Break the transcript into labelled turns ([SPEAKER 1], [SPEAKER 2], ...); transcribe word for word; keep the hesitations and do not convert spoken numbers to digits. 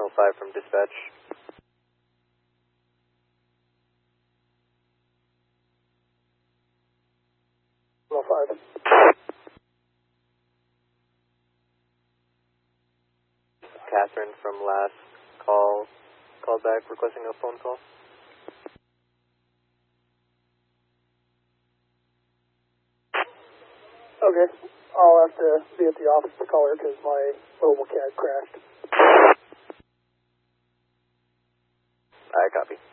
[SPEAKER 1] oh five from dispatch.
[SPEAKER 2] one oh five.
[SPEAKER 1] Catherine from last call, called back requesting a phone call.
[SPEAKER 2] Okay, I'll have to be at the office to call her because my mobile cat crashed.
[SPEAKER 1] I copy.